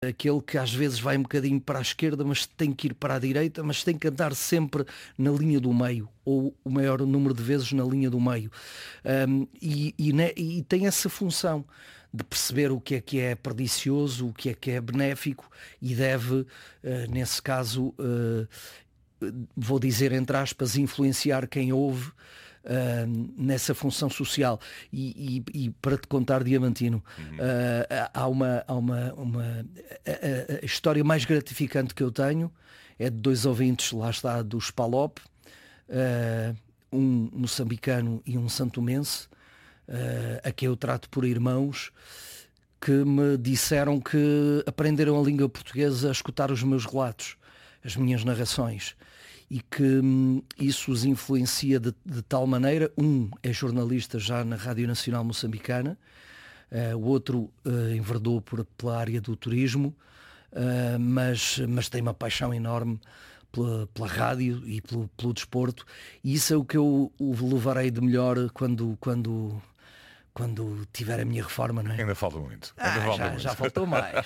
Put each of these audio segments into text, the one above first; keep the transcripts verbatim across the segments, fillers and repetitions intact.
aquele que às vezes vai um bocadinho para a esquerda, mas tem que ir para a direita, mas tem que andar sempre na linha do meio, ou o maior número de vezes na linha do meio. Um, e, e, né, e tem essa função de perceber o que é que é pernicioso, o que é que é benéfico, e deve, uh, nesse caso, uh, vou dizer entre aspas, influenciar quem ouve, Uh, nessa função social. E, e, e para te contar, Diamantino, uhum. uh, há uma, há uma, uma a, a, a história mais gratificante que eu tenho é de dois ouvintes, lá está, do Spalop, uh, um moçambicano e um santomense, uh, a quem eu trato por irmãos, que me disseram que aprenderam a língua portuguesa a escutar os meus relatos, as minhas narrações, e que hum, isso os influencia de, de tal maneira. Um é jornalista já na Rádio Nacional Moçambicana, uh, o outro uh, enverdou por, pela área do turismo, uh, mas, mas tem uma paixão enorme pela, pela rádio e pelo, pelo desporto, e isso é o que eu o levarei de melhor quando... quando quando tiver a minha reforma, não é? Ainda falta muito. Ah, Ainda falta já, muito. já faltou mais.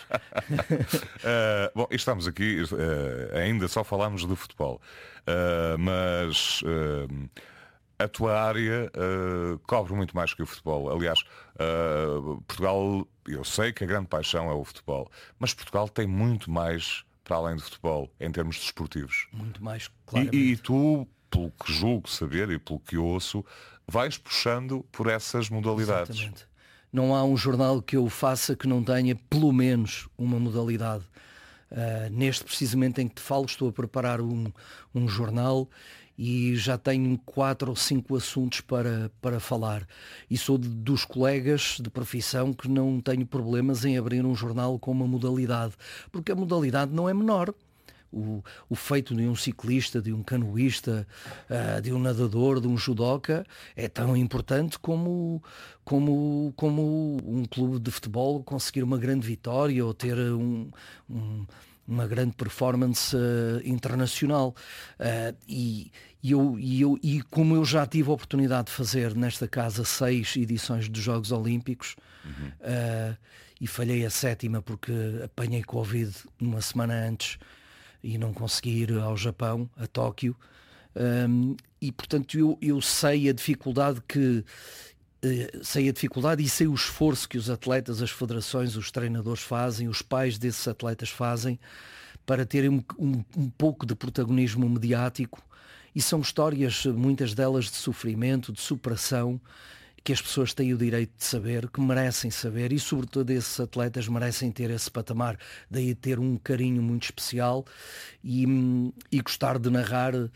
uh, bom, estamos aqui, uh, ainda só falámos de futebol, uh, mas uh, a tua área uh, cobre muito mais que o futebol. Aliás, uh, Portugal, eu sei que a grande paixão é o futebol, mas Portugal tem muito mais para além do futebol, em termos desportivos. Muito mais, claramente. E, e tu, pelo que julgo saber e pelo que ouço, vais puxando por essas modalidades. Exatamente. Não há um jornal que eu faça que não tenha pelo menos uma modalidade. Uh, neste precisamente em que te falo, estou a preparar um, um jornal e já tenho quatro ou cinco assuntos para, para falar. E sou de, dos colegas de profissão que não tenho problemas em abrir um jornal com uma modalidade, porque a modalidade não é menor. O, o feito de um ciclista, de um canoísta, uh, de um nadador, de um judoca é tão importante como, como, como um clube de futebol conseguir uma grande vitória ou ter um, um, uma grande performance uh, internacional. Uh, e, e, eu, e, eu, e como eu já tive a oportunidade de fazer nesta casa seis edições dos Jogos Olímpicos, uhum. uh, e falhei a sétima porque apanhei Covid uma semana antes e não consegui ir ao Japão, a Tóquio, um, e portanto eu, eu sei a dificuldade que uh, sei a dificuldade e sei o esforço que os atletas, as federações, os treinadores fazem, os pais desses atletas fazem para terem um, um, um pouco de protagonismo mediático, e são histórias, muitas delas de sofrimento, de superação, que as pessoas têm o direito de saber, que merecem saber, e sobretudo esses atletas merecem ter esse patamar, daí ter um carinho muito especial e, e gostar de narrar uh,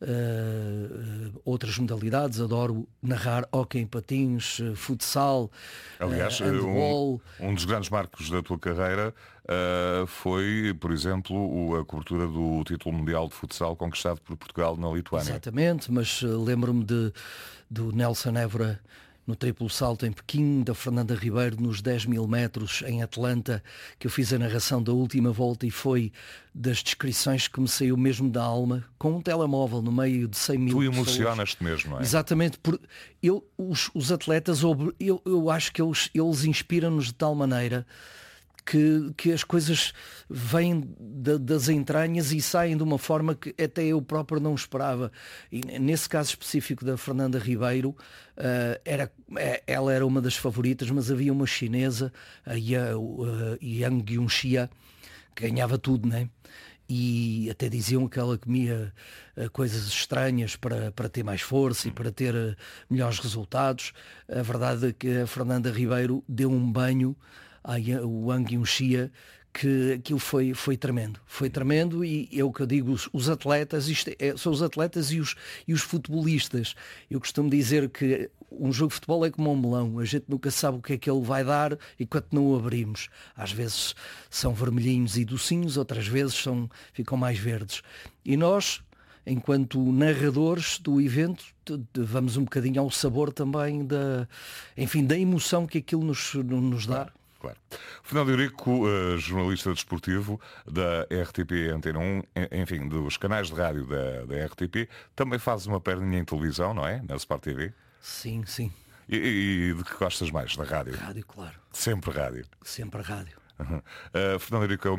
outras modalidades. Adoro narrar hóquei em patins, futsal, aliás, uh, handball. Um, um dos grandes marcos da tua carreira uh, foi, por exemplo, o, a cobertura do título mundial de futsal conquistado por Portugal na Lituânia. Exatamente, mas uh, lembro-me de, do Nelson Évora no triplo salto em Pequim, da Fernanda Ribeiro nos dez mil metros em Atlanta, que eu fiz a narração da última volta, e foi das descrições que me saiu mesmo da alma, com um telemóvel no meio de cem mil pessoas. Tu emocionas-te mesmo, não é? Exatamente, por, eu, os, os atletas, eu, eu acho que eles, eles inspiram-nos de tal maneira Que, que as coisas vêm de, das entranhas e saem de uma forma que até eu próprio não esperava. E nesse caso específico da Fernanda Ribeiro, uh, era, ela era uma das favoritas, mas havia uma chinesa, a Yang Yunxia, que ganhava tudo, né? E até diziam que ela comia uh, coisas estranhas para, para ter mais força e para ter uh, melhores resultados. A verdade é que a Fernanda Ribeiro deu um banho o Wang Yunxia, que aquilo foi, foi tremendo, foi tremendo, e é o que eu digo, os, os atletas, isto é, são os atletas e os, e os futebolistas. Eu costumo dizer que um jogo de futebol é como um melão, a gente nunca sabe o que é que ele vai dar enquanto não o abrimos. Às vezes são vermelhinhos e docinhos, outras vezes são, ficam mais verdes. E nós, enquanto narradores do evento, vamos um bocadinho ao sabor também da, enfim, da emoção que aquilo nos, nos dá. Claro. Fernando Eurico, uh, jornalista desportivo da R T P Antena um, enfim, dos canais de rádio da, da R T P, também faz uma perninha em televisão, não é? Na Sport T V? Sim, sim. E, e de que gostas mais? Da rádio? Rádio, claro. Sempre rádio? Sempre rádio. Uh, Fernando Henrique,